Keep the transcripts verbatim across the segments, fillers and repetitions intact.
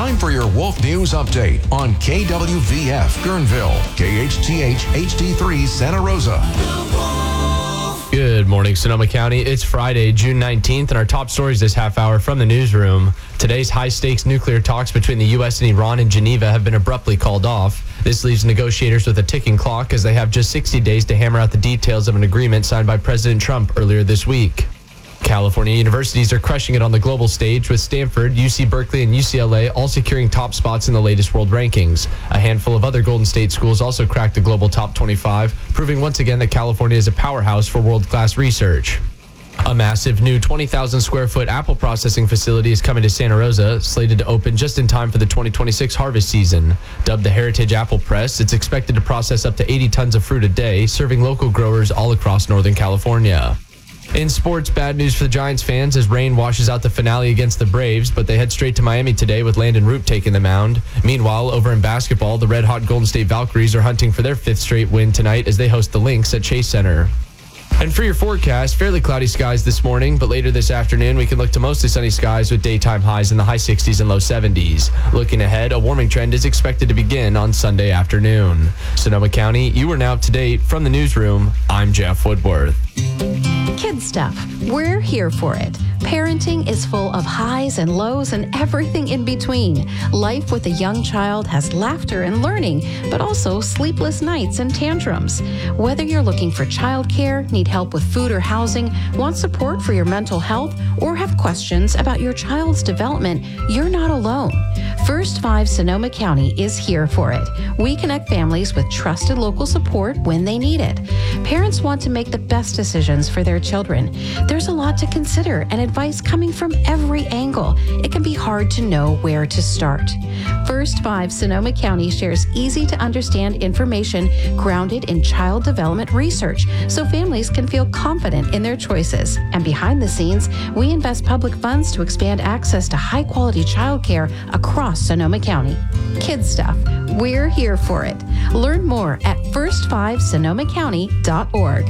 Time for your Wolf News Update on K W V F Guerneville, K H T H H D three Santa Rosa. Good morning, Sonoma County. It's Friday, June nineteenth, and our top stories this half hour from the newsroom. Today's high-stakes nuclear talks between the U S and Iran in Geneva have been abruptly called off. This leaves negotiators with a ticking clock as they have just sixty days to hammer out the details of an agreement signed by President Trump earlier this week. California universities are crushing it on the global stage, with Stanford, U C Berkeley, and U C L A all securing top spots in the latest world rankings. A handful of other Golden State schools also cracked the global top twenty-five, proving once again that California is a powerhouse for world-class research. A massive new twenty thousand square foot apple processing facility is coming to Santa Rosa, slated to open just in time for the twenty twenty-six harvest season. Dubbed the Heritage Apple Press, it's expected to process up to eighty tons of fruit a day, serving local growers all across Northern California. In sports, bad news for the Giants fans as rain washes out the finale against the Braves, but they head straight to Miami today with Landon Root taking the mound. Meanwhile, over in basketball, the red-hot Golden State Valkyries are hunting for their fifth straight win tonight as they host the Lynx at Chase Center. And for your forecast, fairly cloudy skies this morning, but later this afternoon we can look to mostly sunny skies with daytime highs in the high sixties and low seventies. Looking ahead, a warming trend is expected to begin on Sunday afternoon. Sonoma County, you are now up to date. From the newsroom, I'm Jeff Woodworth. Kids stuff. We're here for it. Parenting is full of highs and lows and everything in between. Life with a young child has laughter and learning, but also sleepless nights and tantrums. Whether you're looking for childcare, need help with food or housing, want support for your mental health, or have questions about your child's development, you're not alone. First Five Sonoma County is here for it. We connect families with trusted local support when they need it. Parents want to make the best decisions for their children. There's a lot to consider and advice coming from every angle. It can be hard to know where to start. First Five Sonoma County shares easy to understand information grounded in child development research so families can feel confident in their choices. And behind the scenes, we invest public funds to expand access to high quality childcare across Sonoma County. Kids stuff. We're here for it. Learn more at first five sonoma county dot org.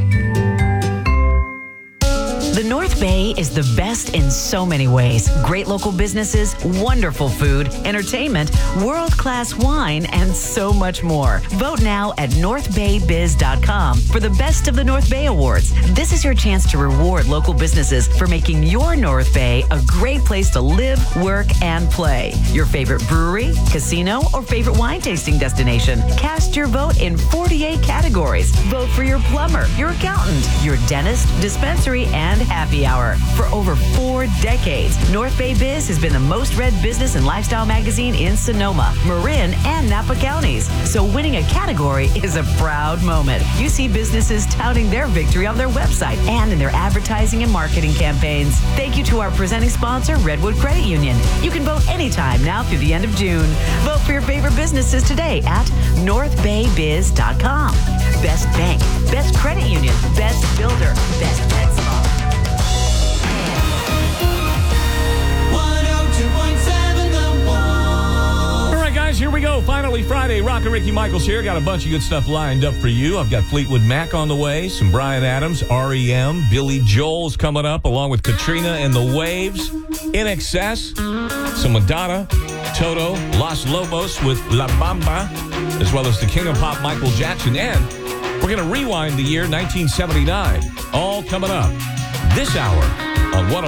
The North Bay is the best in so many ways. Great local businesses, wonderful food, entertainment, world-class wine, and so much more. Vote now at north bay biz dot com for the Best of the North Bay Awards. This is your chance to reward local businesses for making your North Bay a great place to live, work, and play. Your favorite brewery, casino, or favorite wine tasting destination. Cast your vote in forty-eight categories. Vote for your plumber, your accountant, your dentist, dispensary, and happy hour. For over four decades, North Bay Biz has been the most read business and lifestyle magazine in Sonoma, Marin, and Napa counties. So winning a category is a proud moment. You see businesses touting their victory on their website and in their advertising and marketing campaigns. Thank you to our presenting sponsor, Redwood Credit Union. You can vote anytime now through the end of June. Vote for your favorite businesses today at north bay biz dot com. Best bank, best credit union, best builder, best pet spa. Here we go. Finally, Friday. Rock and Ricky Michaels here. Got a bunch of good stuff lined up for you. I've got Fleetwood Mac on the way, some Bryan Adams, R E M, Billy Joel's coming up, along with Katrina and the Waves, In Excess, some Madonna, Toto, Los Lobos with La Bamba, as well as the King of Pop, Michael Jackson. And we're going to rewind the year nineteen seventy-nine. All coming up this hour on one.